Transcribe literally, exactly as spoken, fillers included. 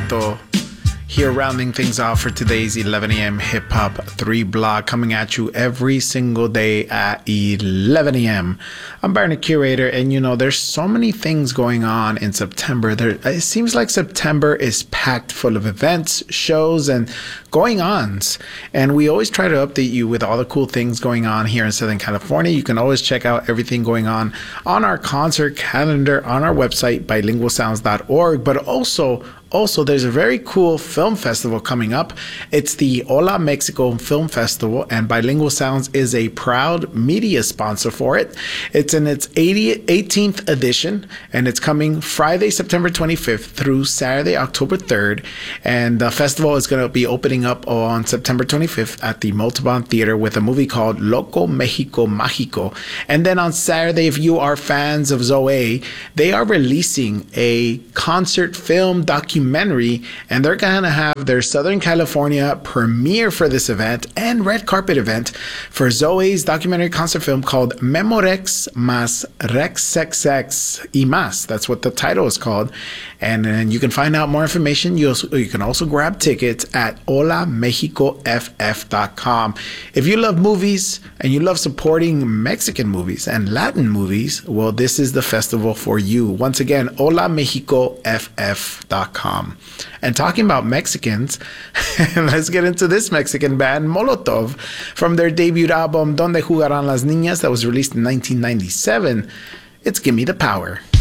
Beto here, rounding things off for today's eleven a.m. Hip Hop three block, coming at you every single day at eleven a.m. I'm Byron, the curator, and you know, there's so many things going on in September. There, it seems like September is packed full of events, shows, and going-ons, and we always try to update you with all the cool things going on here in Southern California. You can always check out everything going on on our concert calendar on our website, bilingual sounds dot org, but also Also, there's a very cool film festival coming up. It's the Hola Mexico Film Festival, and Bilingual Sounds is a proud media sponsor for it. It's in its eighteenth edition, and it's coming Friday, September twenty-fifth through Saturday, October third. And the festival is going to be opening up on September twenty-fifth at the Multibon Theater with a movie called Loco Mexico Mágico. And then on Saturday, if you are fans of Zoe, they are releasing a concert film documentary documentary, and they're going to have their Southern California premiere for this event and red carpet event for Zoe's documentary concert film called Memorex Más Rexexex y Más. That's what the title is called. And then you can find out more information. You also, you can also grab tickets at hola mexico f f dot com. If you love movies and you love supporting Mexican movies and Latin movies, well, this is the festival for you. Once again, hola mexico f f dot com. And talking about Mexicans, let's get into this Mexican band, Molotov, from their debut album Donde Jugarán las Niñas that was released in nineteen ninety-seven. It's Gimme the Power.